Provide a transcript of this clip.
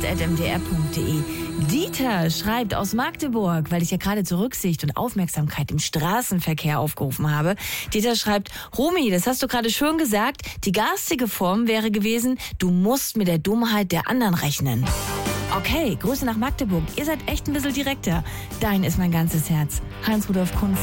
podcast.mdr.de. Dieter schreibt aus Magdeburg, weil ich ja gerade zur Rücksicht und Aufmerksamkeit im Straßenverkehr aufgerufen habe. Dieter schreibt, Romy, das hast du gerade schön gesagt, die garstige Form wäre gewesen, du musst mit der Dummheit der anderen rechnen. Okay, Grüße nach Magdeburg. Ihr seid echt ein bisschen direkter. Dein ist mein ganzes Herz. Heinz-Rudolf Kunz.